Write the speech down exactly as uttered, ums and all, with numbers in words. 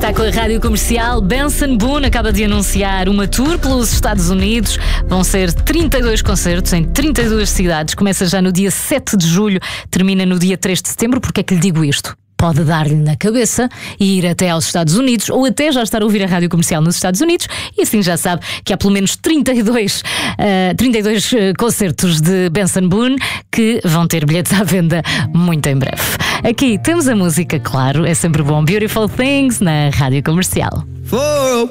Está com a Rádio Comercial. Benson Boone acaba de anunciar uma tour pelos Estados Unidos. Vão ser trinta e dois concertos em trinta e duas cidades. Começa já no dia sete de julho, termina no dia três de setembro. Porque é que lhe digo isto? Pode dar-lhe na cabeça e ir até aos Estados Unidos, ou até já estar a ouvir a Rádio Comercial nos Estados Unidos, e assim já sabe que há pelo menos trinta e dois, uh, trinta e dois concertos de Benson Boone que vão ter bilhetes à venda muito em breve. Aqui temos a música, claro, é sempre bom. Beautiful Things na Rádio Comercial. For